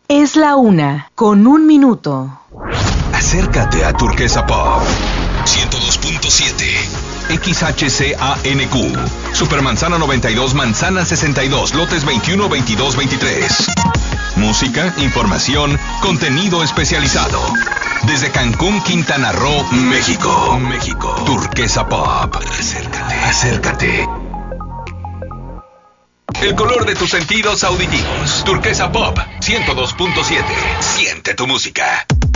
Es la 1:01. Acércate a Turquesa Pop 102.7 XHCANQ Supermanzana 92, Manzana 62, lotes 21, 22, 23. Música, información, contenido especializado. Desde Cancún, Quintana Roo, México. Turquesa Pop. Acércate. El color de tus sentidos auditivos. Turquesa Pop 102.7. Siente tu música.